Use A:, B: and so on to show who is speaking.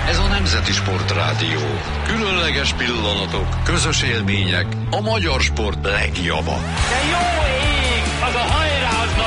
A: Ez a Nemzeti Sportrádió. Különleges pillanatok, közös élmények, a magyar sport legjava.
B: De jó ég, az a hajrá!